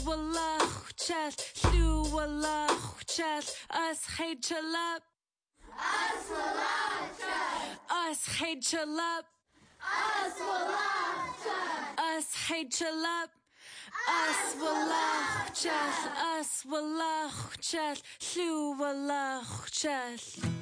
Walachchal, Lou Walachchal, Us Hate Chalap. Us Walachchal. Us Hate Chalap. Us Walachchal. Us Hate Chalap. Us Walachchal. Us Walachchal, Lou Walachchal.